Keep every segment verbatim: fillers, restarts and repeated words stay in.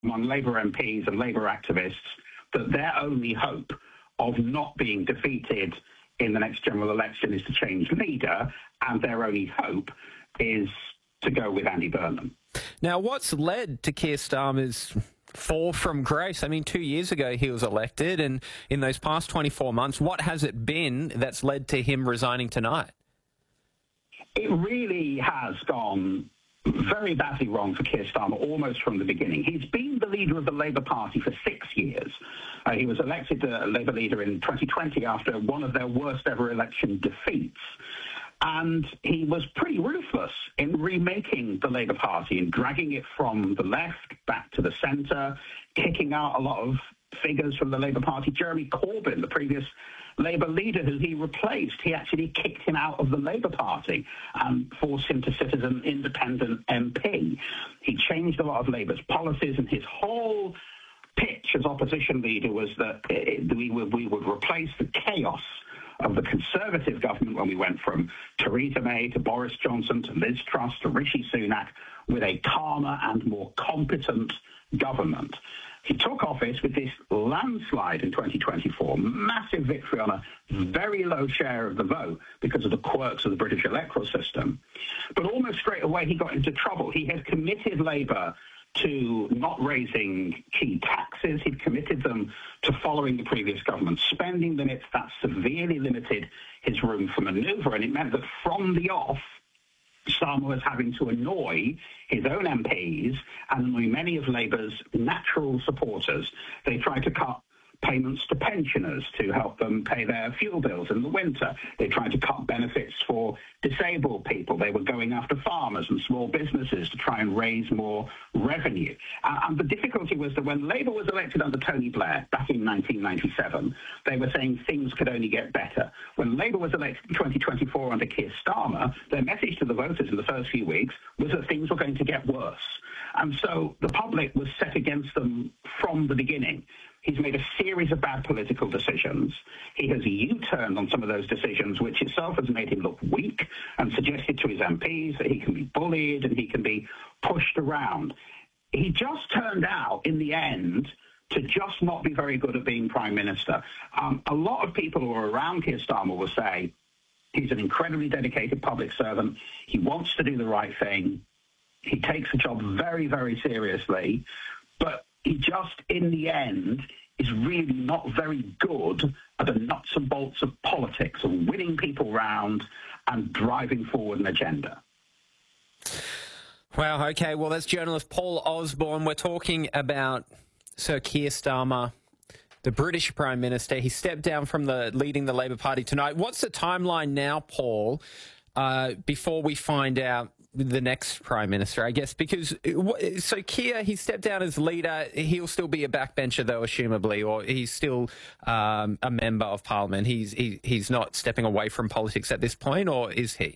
among Labour M Ps and Labour activists that their only hope of not being defeated in the next general election is to change leader, and their only hope is to go with Andy Burnham. Now, what's led to Keir Starmer's fall from grace? I mean, two years ago he was elected, and in those past twenty-four months, what has it been that's led to him resigning tonight? It really has gone very badly wrong for Keir Starmer almost from the beginning. He's been the leader of the Labour Party for six years. Uh, he was elected uh, Labour leader in twenty twenty after one of their worst ever election defeats. And he was pretty ruthless in remaking the Labour Party and dragging it from the left back to the centre, kicking out a lot of figures from the Labour Party. Jeremy Corbyn, the previous Labour leader who he replaced, he actually kicked him out of the Labour Party and forced him to sit as an independent M P. He changed a lot of Labour's policies, and his whole pitch as opposition leader was that we would, we would replace the chaos of the Conservative government when we went from Theresa May to Boris Johnson to Liz Truss to Rishi Sunak with a calmer and more competent government. He took office with this landslide in twenty twenty-four, massive victory on a very low share of the vote because of the quirks of the British electoral system. But almost straight away he got into trouble. He had committed Labour to not raising key taxes. He'd committed them to following the previous government's spending limits. That severely limited his room for manoeuvre, and it meant that from the off, Starmer was having to annoy his own M Ps and annoy many of Labour's natural supporters. They tried to cut payments to pensioners to help them pay their fuel bills in the winter. They tried to cut benefits for disabled people. They were going after farmers and small businesses to try and raise more revenue. Uh, and the difficulty was that when Labour was elected under Tony Blair back in nineteen ninety-seven, they were saying things could only get better. When Labour was elected in twenty twenty-four under Keir Starmer, their message to the voters in the first few weeks was that things were going to get worse. And so the public was set against them from the beginning. He's made a series of bad political decisions. He has U-turned on some of those decisions, which itself has made him look weak and suggested to his M Ps that he can be bullied and he can be pushed around. He just turned out, in the end, to just not be very good at being Prime Minister. Um, a lot of people who are around Keir Starmer will say he's an incredibly dedicated public servant. He wants to do the right thing. He takes the job very, very seriously. But he just, in the end, is really not very good at the nuts and bolts of politics, of winning people round and driving forward an agenda. Wow, OK. Well, that's journalist Paul Osborne. We're talking about Sir Keir Starmer, the British Prime Minister. He stepped down from the leading the Labour Party tonight. What's the timeline now, Paul, uh, before we find out the next Prime Minister, I guess? Because, so Keir, he stepped down as leader. He'll still be a backbencher, though, assumably, or he's still um, a member of Parliament. He's he, he's not stepping away from politics at this point, or is he?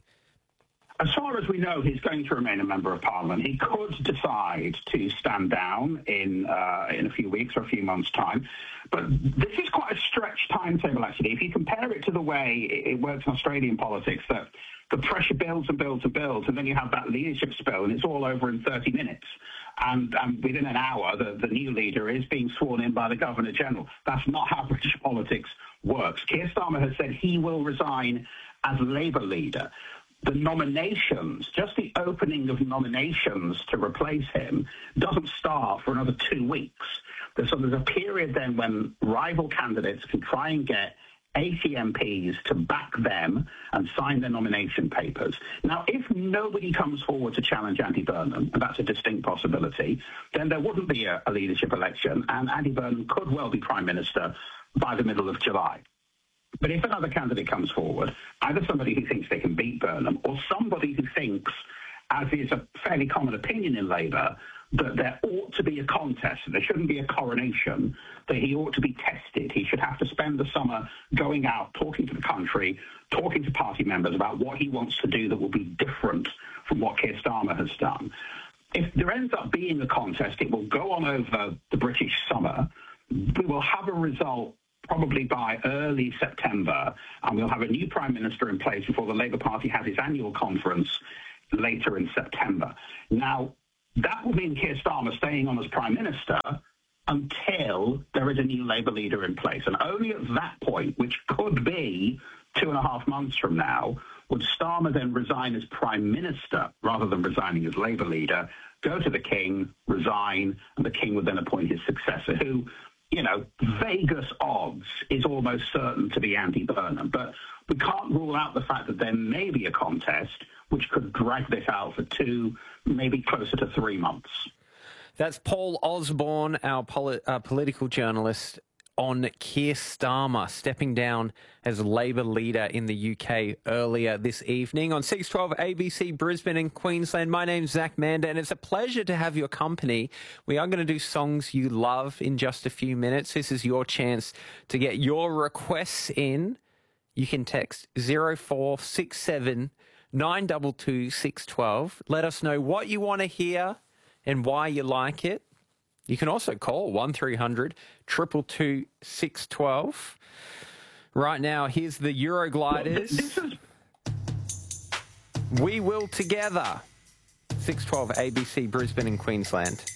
As far as we know, he's going to remain a member of Parliament. He could decide to stand down in uh, in a few weeks or a few months' time. But this is quite a stretched timetable, actually. If you compare it to the way it works in Australian politics, that the pressure builds and builds and builds, and then you have that leadership spell, and it's all over in thirty minutes. And, and within an hour, the, the new leader is being sworn in by the Governor-General. That's not how British politics works. Keir Starmer has said he will resign as Labour leader. The nominations, just the opening of nominations to replace him, doesn't start for another two weeks. So there's a period then when rival candidates can try and get eighty M Ps to back them and sign their nomination papers. Now, if nobody comes forward to challenge Andy Burnham, and that's a distinct possibility, then there wouldn't be a, a leadership election, and Andy Burnham could well be Prime Minister by the middle of July. But if another candidate comes forward, either somebody who thinks they can beat Burnham or somebody who thinks, as is a fairly common opinion in Labour, that there ought to be a contest, there shouldn't be a coronation, that he ought to be tested. He should have to spend the summer going out, talking to the country, talking to party members about what he wants to do that will be different from what Keir Starmer has done. If there ends up being a contest, it will go on over the British summer. We will have a result probably by early September, and we'll have a new Prime Minister in place before the Labour Party has its annual conference later in September. Now, that will mean Keir Starmer staying on as Prime Minister until there is a new Labour leader in place. And only at that point, which could be two and a half months from now, would Starmer then resign as Prime Minister rather than resigning as Labour leader, go to the King, resign, and the King would then appoint his successor, who, you know, Vegas odds is almost certain to be Andy Burnham. But we can't rule out the fact that there may be a contest which could drag this out for two, maybe closer to three months. That's Paul Osborne, our poli- uh, political journalist, on Keir Starmer stepping down as Labour leader in the U K earlier this evening on six twelve A B C Brisbane and Queensland. My name's Zach Manda, and it's a pleasure to have your company. We are going to do songs you love in just a few minutes. This is your chance to get your requests in. You can text zero four six seven nine two two six one two. Let us know what you want to hear and why you like it. You can also call one three hundred two two two six one two. Right now, here's the Eurogliders. We Will Together. six twelve A B C Brisbane and Queensland.